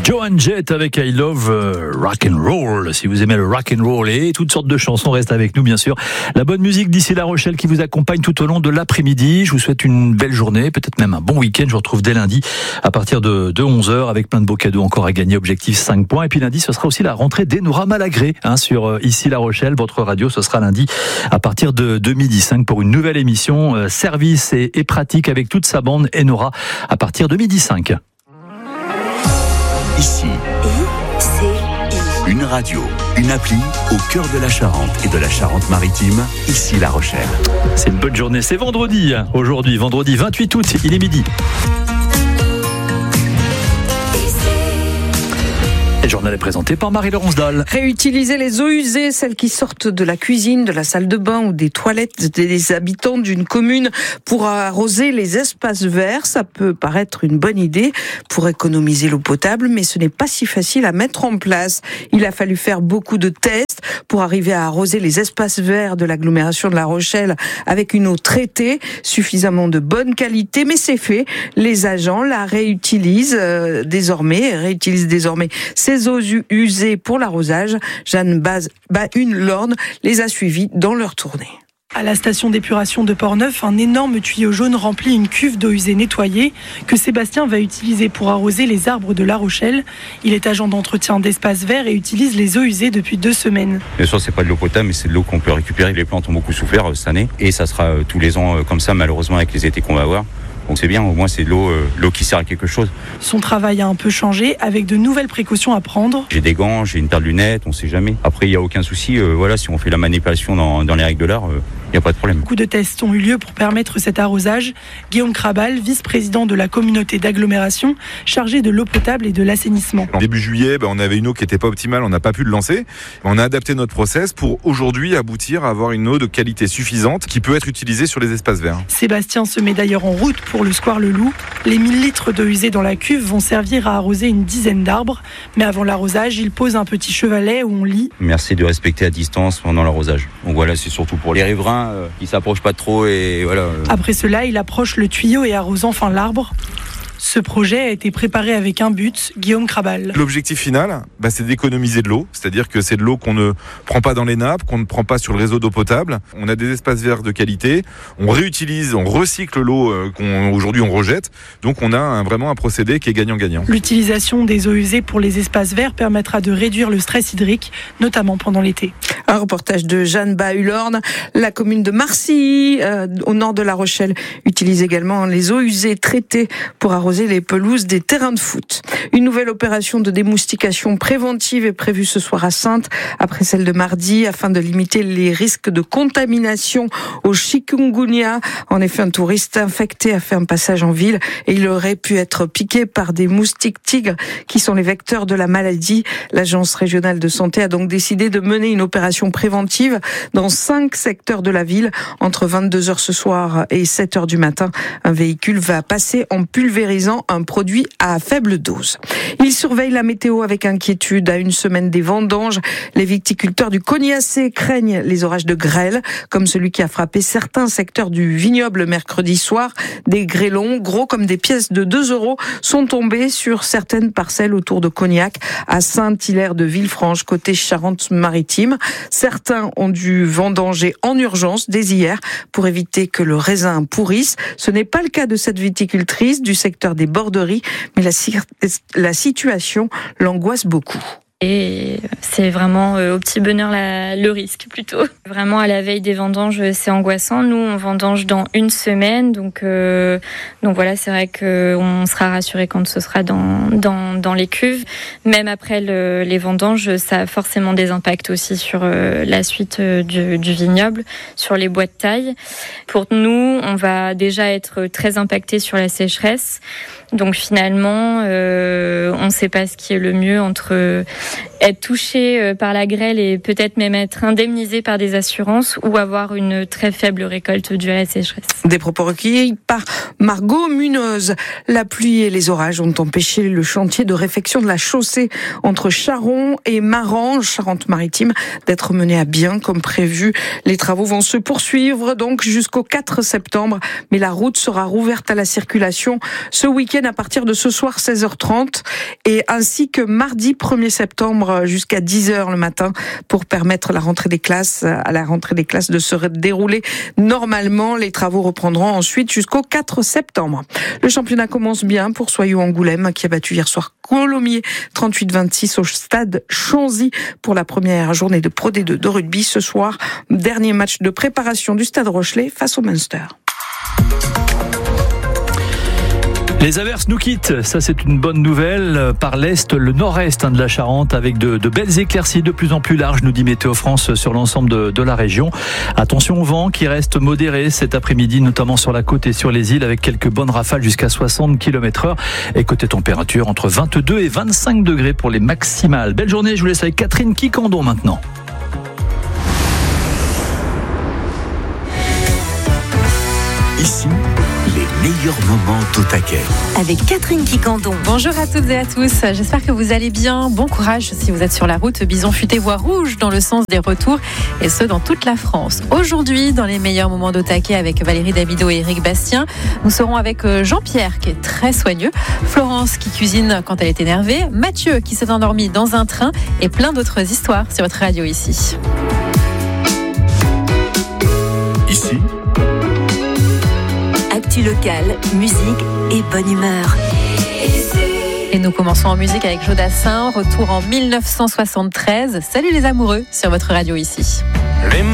Joan Jett avec I Love Rock and Roll. Si vous aimez le rock and roll et toutes sortes de chansons, reste avec nous bien sûr. La bonne musique d'ici La Rochelle qui vous accompagne tout au long de l'après-midi. Je vous souhaite une belle journée, peut-être même un bon week-end. Je vous retrouve dès lundi à partir de 11h avec plein de beaux cadeaux encore à gagner. Objectif 5 points. Et puis lundi, ce sera aussi la rentrée d'Enora Malagré sur ici La Rochelle. Votre radio, ce sera lundi à partir de 12h05 pour une nouvelle émission service et pratique avec toute sa bande Enora à partir de 12h05. Ici, une radio, une appli au cœur de la Charente et de la Charente-Maritime, ici La Rochelle. C'est une bonne journée, c'est vendredi, aujourd'hui, vendredi 28 août, il est midi. Le journal est présenté par Marie-Laurence Dalle. Réutiliser les eaux usées, celles qui sortent de la cuisine, de la salle de bain ou des toilettes des habitants d'une commune pour arroser les espaces verts, ça peut paraître une bonne idée pour économiser l'eau potable, mais ce n'est pas si facile à mettre en place. Il a fallu faire beaucoup de tests pour arriver à arroser les espaces verts de l'agglomération de La Rochelle avec une eau traitée, suffisamment de bonne qualité, mais c'est fait. Les agents la réutilisent désormais ces eaux usées pour l'arrosage. Jeanne Bahune-Lorne les a suivis dans leur tournée. À la station d'épuration de Portneuf, un énorme tuyau jaune remplit une cuve d'eau usée nettoyée que Sébastien va utiliser pour arroser les arbres de La Rochelle. Il est agent d'entretien d'espaces verts et utilise les eaux usées depuis 2 semaines. Bien sûr, c'est pas de l'eau potable, mais c'est de l'eau qu'on peut récupérer. Les plantes ont beaucoup souffert cette année et ça sera tous les ans comme ça, malheureusement, avec les étés qu'on va avoir. Donc c'est bien, au moins c'est de l'eau qui sert à quelque chose. Son travail a un peu changé avec de nouvelles précautions à prendre. J'ai des gants, j'ai une paire de lunettes, on sait jamais. Après il n'y a aucun souci, si on fait la manipulation dans les règles de l'art, il n'y a pas de problème. Beaucoup de tests ont eu lieu pour permettre cet arrosage. Guillaume Crabal, vice-président de la communauté d'agglomération, chargé de l'eau potable et de l'assainissement. En début juillet, on avait une eau qui n'était pas optimale, on n'a pas pu le lancer. On a adapté notre process pour aujourd'hui aboutir à avoir une eau de qualité suffisante qui peut être utilisée sur les espaces verts. Sébastien se met d'ailleurs en route pour le square Le Loup. Les 1000 litres d'eau usée dans la cuve vont servir à arroser une dizaine d'arbres. Mais avant l'arrosage, il pose un petit chevalet où on lit « Merci de respecter à distance pendant l'arrosage ». Donc voilà, c'est surtout pour les riverains qui s'approchent pas trop et voilà. Après cela, il approche le tuyau et arrose enfin l'arbre. Ce projet a été préparé avec un but, Guillaume Crabal. L'objectif final, c'est d'économiser de l'eau, c'est-à-dire que c'est de l'eau qu'on ne prend pas dans les nappes, qu'on ne prend pas sur le réseau d'eau potable. On a des espaces verts de qualité, on réutilise, on recycle l'eau qu'aujourd'hui on rejette, donc on a vraiment un procédé qui est gagnant-gagnant. L'utilisation des eaux usées pour les espaces verts permettra de réduire le stress hydrique, notamment pendant l'été. Un reportage de Jeanne Bahune-Lorne. La commune de Marcilly, au nord de La Rochelle, utilise également les eaux usées traitées pour arroser les pelouses des terrains de foot. Une nouvelle opération de démoustication préventive est prévue ce soir à Saintes, après celle de mardi, afin de limiter les risques de contamination au chikungunya. En effet, un touriste infecté a fait un passage en ville et il aurait pu être piqué par des moustiques tigres qui sont les vecteurs de la maladie. L'agence régionale de santé a donc décidé de mener une opération préventive dans 5 secteurs de la ville. Entre 22h ce soir et 7h du matin, un véhicule va passer en pulvérisant un produit à faible dose. Il surveille la météo avec inquiétude. À une semaine des vendanges, les viticulteurs du Cognaçais craignent les orages de grêle, comme celui qui a frappé certains secteurs du vignoble mercredi soir. Des grêlons, gros comme des pièces de 2 €, sont tombés sur certaines parcelles autour de Cognac, à Saint-Hilaire de Villefranche, côté Charente-Maritime. Certains ont dû vendanger en urgence dès hier pour éviter que le raisin pourrisse. Ce n'est pas le cas de cette viticultrice du secteur des Borderies, mais la situation l'angoisse beaucoup. Et c'est vraiment au petit bonheur le risque plutôt. Vraiment à la veille des vendanges, c'est angoissant. Nous, on vendange dans 1 semaine, donc voilà, c'est vrai qu'on sera rassuré quand ce sera dans les cuves. Même après les vendanges, ça a forcément des impacts aussi sur la suite du vignoble, sur les bois de taille. Pour nous, on va déjà être très impacté sur la sécheresse. Donc finalement, on ne sait pas ce qui est le mieux entre être touché par la grêle et peut-être même être indemnisé par des assurances ou avoir une très faible récolte due à la sécheresse. Des propos recueillis par Margot Munoz. La pluie et les orages ont empêché le chantier de réfection de la chaussée entre Charon et Marange, Charente-Maritime, d'être mené à bien comme prévu. Les travaux vont se poursuivre donc jusqu'au 4 septembre, mais la route sera rouverte à la circulation ce week-end à partir de ce soir 16h30 et ainsi que mardi 1er septembre jusqu'à 10h le matin pour permettre à la rentrée des classes de se dérouler normalement. Les travaux reprendront ensuite jusqu'au 4 septembre. Le championnat commence bien pour Soyaux Angoulême qui a battu hier soir Colomiers 38-26 au stade Chanzy pour la première journée de Pro D2 de rugby. Ce soir, dernier match de préparation du stade Rochelet face au Munster. Les averses nous quittent, ça c'est une bonne nouvelle. Par l'est, le nord-est de la Charente avec de belles éclaircies de plus en plus larges, nous dit Météo France sur l'ensemble de la région. Attention au vent qui reste modéré cet après-midi, notamment sur la côte et sur les îles avec quelques bonnes rafales jusqu'à 60 km/h. Et côté température, entre 22 et 25 degrés pour les maximales. Belle journée, je vous laisse avec Catherine Quicandon maintenant. Ici, les meilleurs moments d'Au-Taquet. Avec Catherine Quicandon. Bonjour à toutes et à tous, j'espère que vous allez bien. Bon courage si vous êtes sur la route. Bison futé voie rouge dans le sens des retours et ce dans toute la France. Aujourd'hui, dans les meilleurs moments d'Au-Taquet avec Valérie Dabido et Eric Bastien, nous serons avec Jean-Pierre qui est très soigneux, Florence qui cuisine quand elle est énervée, Mathieu qui s'est endormi dans un train et plein d'autres histoires sur votre radio ici. Ici, actu locale, musique et bonne humeur. Et nous commençons en musique avec Jodassin, retour en 1973. Salut les amoureux sur votre radio ici. Les